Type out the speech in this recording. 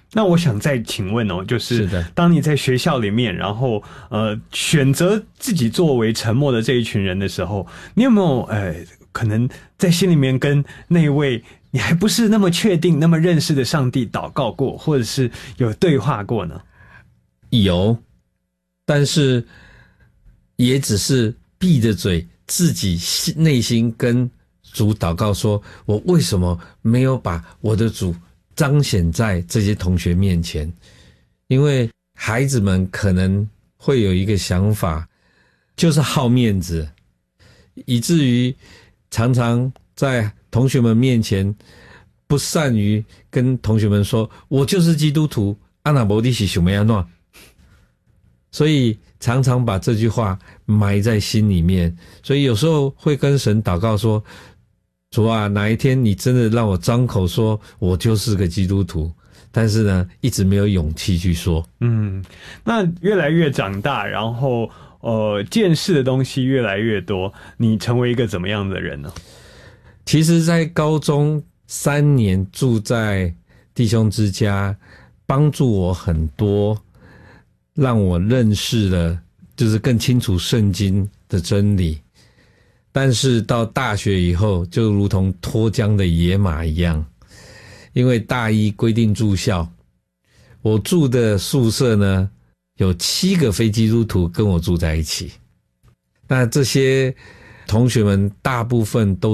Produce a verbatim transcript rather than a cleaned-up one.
那我想再请问哦，就是当你在学校里面，然后呃选择自己作为沉默的这一群人的时候，你有没有呃可能在心里面跟那位你还不是那么确定、那么认识的上帝祷告过，或者是有对话过呢？ 有，但是也只是闭着嘴，自己内心跟主祷告说，我为什么没有把我的主彰显在这些同学面前？因为孩子们可能会有一个想法，就是好面子，以至于常常在同学们面前不善于跟同学们说，我就是基督徒，啊那不然你是什么样呢？所以常常把这句话埋在心里面，所以有时候会跟神祷告说，主啊，哪一天你真的让我张口说我就是个基督徒，但是呢一直没有勇气去说。 嗯，那越来越长大，然后呃见识的东西越来越多，你成为一个怎么样的人呢？ 其实在高中三年住在弟兄之家，帮助我很多，让我认识了就是更清楚圣经的真理。但是到大学以后，就如同脱缰的野马一样，因为大一规定住校，我住的宿舍呢有七个非基督徒跟我住在一起，那这些同学们大部分都